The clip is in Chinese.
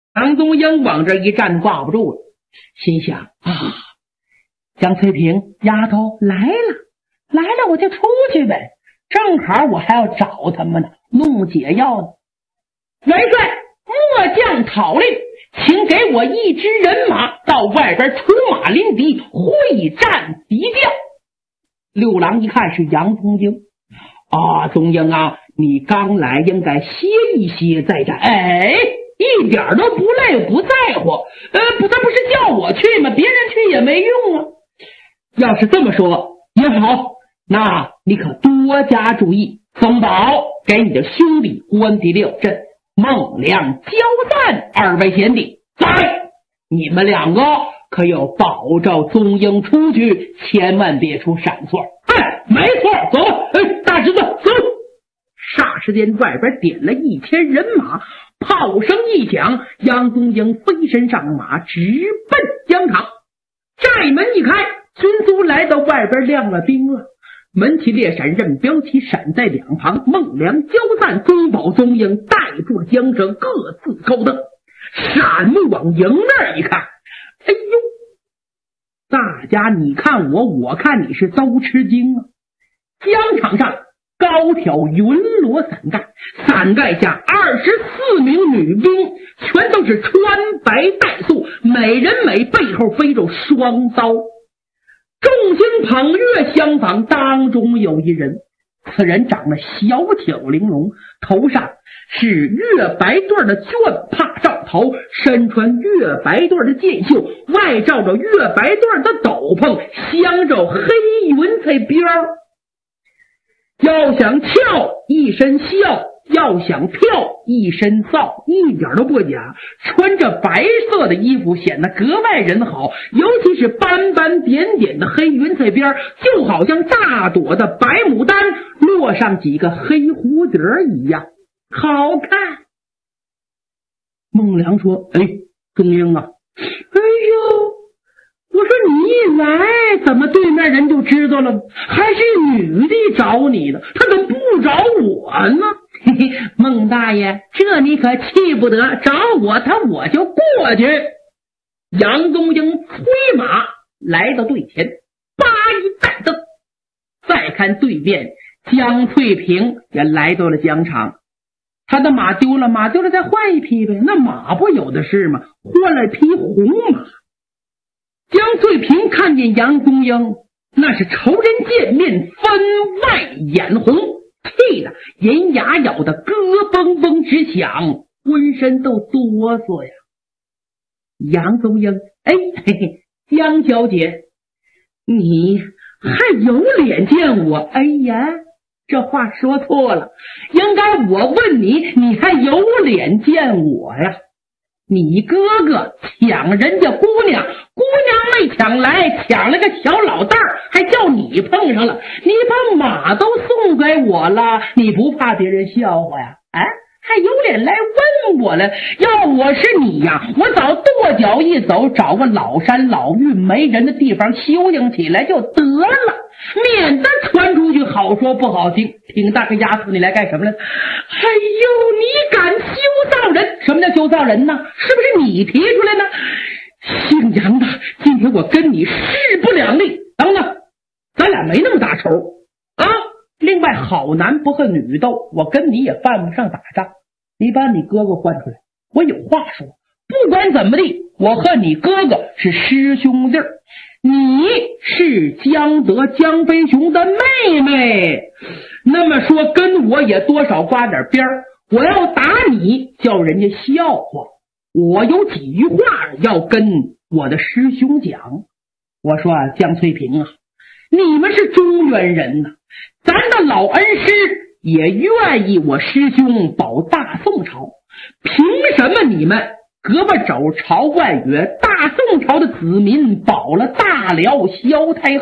杨宗英往这一站挂不住了，心想啊，江翠萍丫头来了我就出去呗，正好我还要找他们呢，弄解药呢。元帅末将讨令，请给我一支人马到外边出马临敌，会战敌将。六郎一看是杨宗英啊，宗英啊，你刚来应该歇一歇再战。哎，一点都不累不在乎。他不是叫我去吗？别人去也没用啊。要是这么说也好，那你可多加注意。宗保给你的兄弟关帝六镇孟良、焦赞二位贤弟在，你们两个可要保着宗英出去，千万别出闪错。哎，没错，走吧。大侄子走。霎时间外边点了1000人马，炮声一响，杨宗英飞身上马，直奔疆场。寨门一开，军卒来到外边亮了兵了，门旗列闪，任标旗闪在两旁，孟良、焦赞、宗保、宗英带住了缰绳，各自高登，闪目往营那儿一看，哎呦，大家你看我，我看你，是都吃惊啊！疆场上高挑云罗伞盖，伞盖下24名女兵，全都是穿白带素，每人每背后背着双刀，众星捧月相仿，当中有一人，此人长得小巧玲珑，头上是月白对的绢帕罩头，身穿月白对的箭袖，外罩着月白对的斗篷，镶着黑云彩边儿。要想跳一身笑，要想跳一身臊，一点都不假。穿着白色的衣服显得格外人好，尤其是斑斑点点的黑云彩边，就好像大朵的白牡丹落上几个黑蝴蝶一样好看。孟良说，哎，宗英啊，哎呦，我说你一来怎么对面人就知道了，还是女的找你的，他怎么不找我呢？嘿嘿，孟大爷，这你可气不得，找我我就过去。杨宗英催马来到队前，八一站正。再看对面，江翠萍也来到了疆场，他的马丢了再换一匹呗，那马不有的是吗？换了匹红马。江翠萍看见杨宗英，那是仇人见面分外眼红，气得银牙咬得咯嘣嘣直响，浑身都哆嗦呀。杨宗英，哎，嘿嘿，江小姐，你还有脸见我？哎呀，这话说错了，应该我问你，你还有脸见我呀？你哥哥抢人家姑娘没抢来，抢了个小老蛋儿，还叫你碰上了，你把马都送给我了，你不怕别人笑话呀？哎，还有脸来问我了？要我是你呀，我早跺脚一走，找个老山老峪没人的地方休息起来就得了，免得传出去好说不好听。挺大个丫头，你来干什么了？哎呦，你敢羞臊人？什么叫羞臊人呢？是不是你提出来呢？姓杨的，今天我跟你势不两立。等等，咱俩没那么大仇啊！另外，好男不和女斗，我跟你也犯不上打仗。你把你哥哥唤出来，我有话说。不管怎么地，我和你哥哥是师兄弟，你是江德江飞雄的妹妹，那么说跟我也多少刮点边儿。我要打你，叫人家笑话。我有几句话要跟我的师兄讲。我说啊，江翠萍啊，你们是中原人呐，咱的老恩师也愿意我师兄保大宋朝，凭什么你们胳膊肘朝外越，大宋朝的子民保了大辽萧太后？